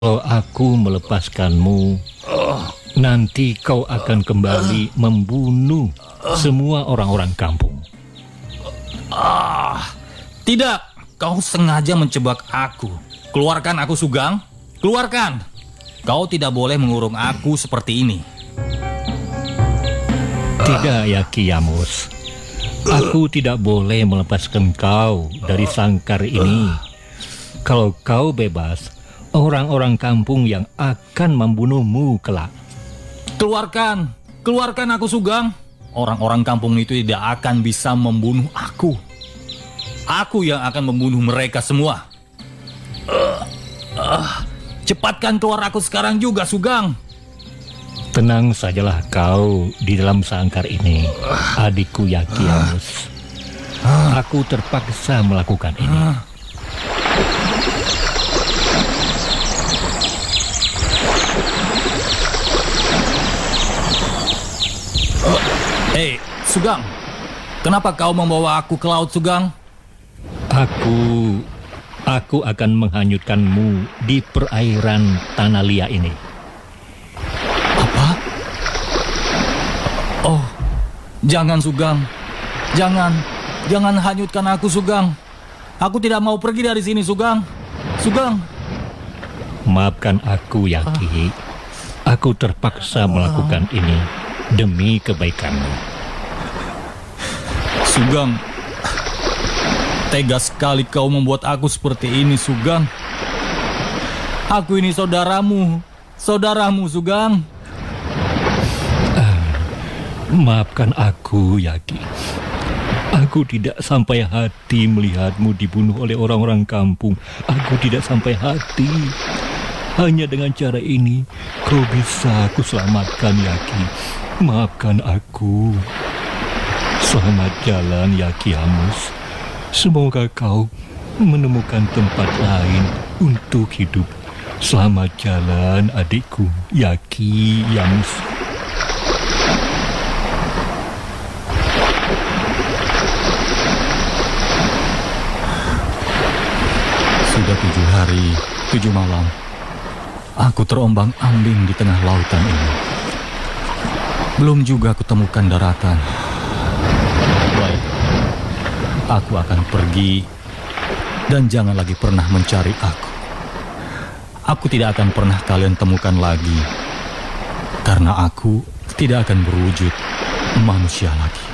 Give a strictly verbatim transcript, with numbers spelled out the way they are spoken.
Kalau aku melepaskanmu, nanti kau akan kembali membunuh semua orang-orang kampung. Ah, tidak, kau sengaja menjebak aku. Keluarkan aku, Sugeng. Keluarkan. Kau tidak boleh mengurung aku seperti ini. Tidak ya, Ki Yamus. Aku tidak boleh melepaskan kau dari sangkar ini. Kalau kau bebas, orang-orang kampung yang akan membunuhmu kelak. Keluarkan, keluarkan aku, Sugeng. Orang-orang kampung itu tidak akan bisa membunuh aku. Aku yang akan membunuh mereka semua. Uh, uh, cepatkan keluar aku sekarang juga, Sugeng. Tenang sajalah kau di dalam sangkar ini, adikku ya, Ki Yamus. Aku terpaksa melakukan ini. Hei, Sugeng, kenapa kau membawa aku ke laut, Sugeng? Aku, aku akan menghanyutkanmu di perairan Tanah Lia ini. Apa? Oh, jangan, Sugeng. Jangan, jangan hanyutkan aku, Sugeng. Aku tidak mau pergi dari sini, Sugeng. Sugeng. Maafkan aku, ya, Ki. Aku terpaksa melakukan ini demi kebaikanmu. Sugeng, tega sekali kau membuat aku seperti ini, Sugeng. Aku ini saudaramu, saudaramu, Sugeng. Uh, maafkan aku, Yaki. Aku tidak sampai hati melihatmu dibunuh oleh orang-orang kampung. Aku tidak sampai hati. Hanya dengan cara ini, kau bisa aku selamatkan, Yaki. Maafkan aku. Selamat jalan, ya, Ki Yamus. Semoga kau menemukan tempat lain untuk hidup. Selamat jalan, adikku, ya, Ki Yamus. Sudah tujuh hari, tujuh malam, aku terombang-ambing di tengah lautan ini. Belum juga kutemukan daratan. Baik, aku akan pergi dan jangan lagi pernah mencari aku. Aku tidak akan pernah kalian temukan lagi karena aku tidak akan berwujud manusia lagi.